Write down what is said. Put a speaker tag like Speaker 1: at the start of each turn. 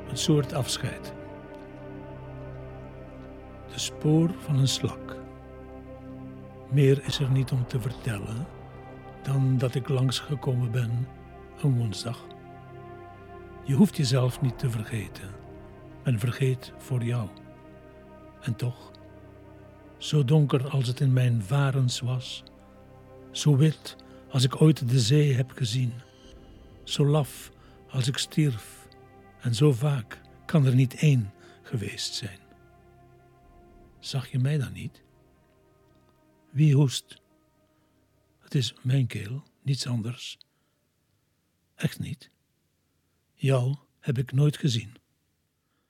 Speaker 1: een soort afscheid. De spoor van een slak. Meer is er niet om te vertellen dan dat ik langsgekomen ben een woensdag. Je hoeft jezelf niet te vergeten. Men vergeet voor jou. En toch, zo donker als het in mijn varens was, zo wit als ik ooit de zee heb gezien, zo laf als ik stierf, en zo vaak kan er niet één geweest zijn. Zag je mij dan niet? Wie hoest? Het is mijn keel, niets anders. Echt niet. Jou heb ik nooit gezien.